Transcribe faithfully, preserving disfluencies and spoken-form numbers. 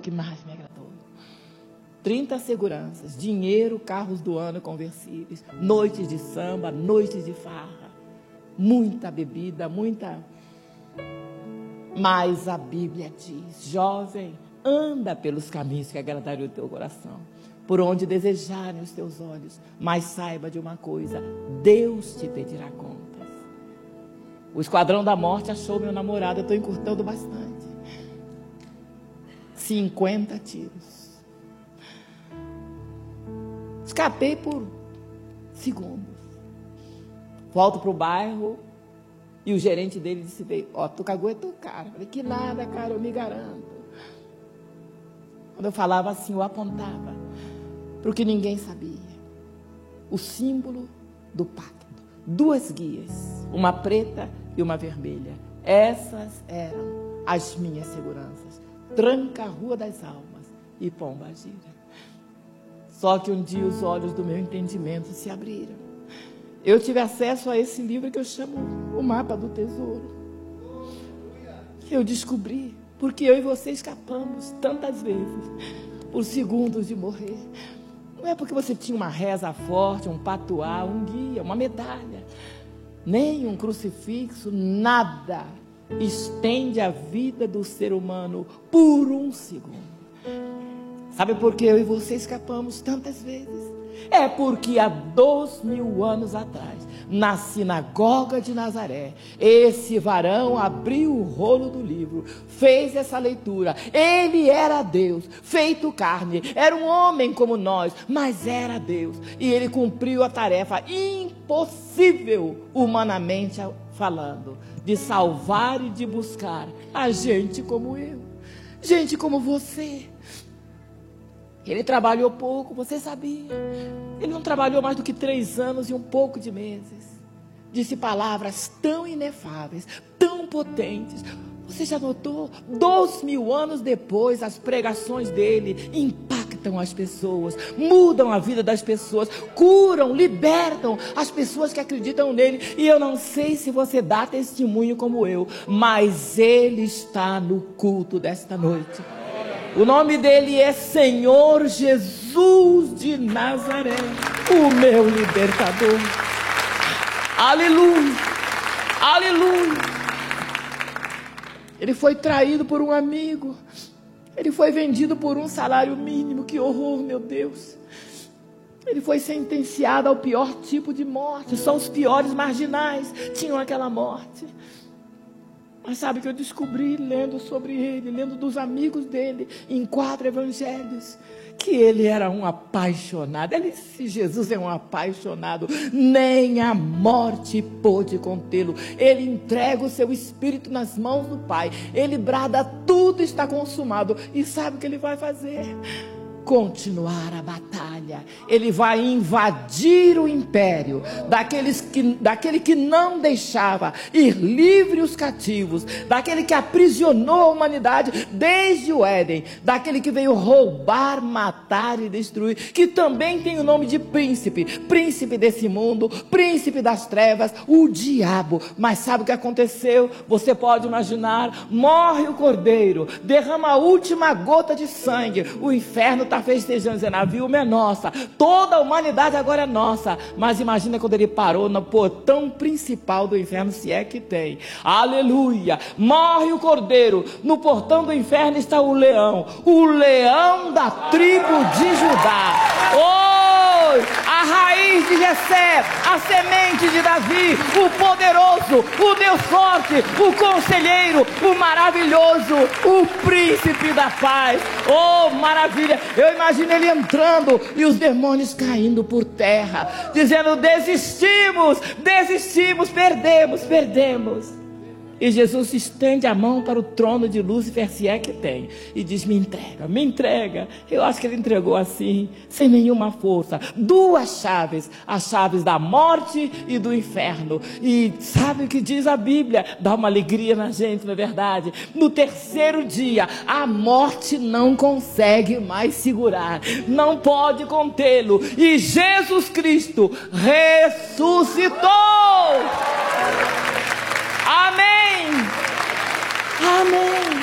que mais me agradou. trinta seguranças, dinheiro, carros do ano conversíveis, noites de samba, noites de farra, muita bebida, muita... Mas a Bíblia diz, jovem, anda pelos caminhos que agradariam o teu coração, por onde desejarem os teus olhos, mas saiba de uma coisa, Deus te pedirá contas. O esquadrão da morte achou meu namorado, eu estou encurtando bastante. cinquenta tiros. Escapei por segundos. Volto para o bairro e o gerente dele disse, ó, tu cagou é tu, cara. Eu falei, que nada, cara, eu me garanto. Quando eu falava assim, eu apontava para o que ninguém sabia. O símbolo do pacto. Duas guias, uma preta e uma vermelha. Essas eram as minhas seguranças. Tranca a Rua das Almas e Pomba Gira. Só que um dia os olhos do meu entendimento se abriram. Eu tive acesso a esse livro que eu chamo o Mapa do Tesouro. Eu descobri porque eu e você escapamos tantas vezes por segundos de morrer. Não é porque você tinha uma reza forte, um patuá, um guia, uma medalha, nem um crucifixo, nada estende a vida do ser humano por um segundo. Sabe por que eu e você escapamos tantas vezes? É porque há dois mil anos atrás, na sinagoga de Nazaré, esse varão abriu o rolo do livro, fez essa leitura. Ele era Deus, feito carne, era um homem como nós, mas era Deus. E ele cumpriu a tarefa impossível, humanamente falando, de salvar e de buscar a gente como eu, gente como você. Ele trabalhou pouco, você sabia. Ele não trabalhou mais do que três anos e um pouco de meses. Disse palavras tão inefáveis, tão potentes. Você já notou? Dois mil anos depois, as pregações dele impactam as pessoas, mudam a vida das pessoas, curam, libertam as pessoas que acreditam nele. E eu não sei se você dá testemunho como eu, mas ele está no culto desta noite. O nome dele é Senhor Jesus de Nazaré, o meu libertador. Aleluia, aleluia. Ele foi traído por um amigo. Ele foi vendido por um salário mínimo. Que horror, meu Deus. Ele foi sentenciado ao pior tipo de morte. Só os piores marginais tinham aquela morte. Mas sabe o que eu descobri lendo sobre ele, lendo dos amigos dele, em quatro evangelhos? Que ele era um apaixonado. Ele, se Jesus é um apaixonado, nem a morte pôde contê-lo. Ele entrega o seu espírito nas mãos do Pai. Ele brada, tudo está consumado. E sabe o que ele vai fazer? Continuar a batalha. Ele vai invadir o império daqueles que, daquele que não deixava ir livre os cativos, daquele que aprisionou a humanidade desde o Éden, daquele que veio roubar, matar e destruir, que também tem o nome de príncipe, príncipe desse mundo, príncipe das trevas, o diabo. Mas sabe o que aconteceu? Você pode imaginar, morre o cordeiro, derrama a última gota de sangue, o inferno está festejando, dizendo, a viúva é nossa, toda a humanidade agora é nossa. Mas imagina quando ele parou no portão principal do inferno, se é que tem. Aleluia, morre o cordeiro, no portão do inferno está o leão, o leão da tribo de Judá. Oh, a raiz de Jessé, a semente de Davi, o poderoso, o Deus forte, o conselheiro, o maravilhoso, o príncipe da paz. Oh, maravilha. Eu imagino ele entrando e os demônios caindo por terra, dizendo, desistimos, desistimos, perdemos, perdemos. E Jesus estende a mão para o trono de Lúcifer, se é que tem, e diz, me entrega, me entrega. Eu acho que ele entregou assim, sem nenhuma força, duas chaves, as chaves da morte e do inferno. E sabe o que diz a Bíblia? Dá uma alegria na gente, não é verdade? No terceiro dia, a morte não consegue mais segurar, não pode contê-lo, e Jesus Cristo ressuscitou. Amém, amém.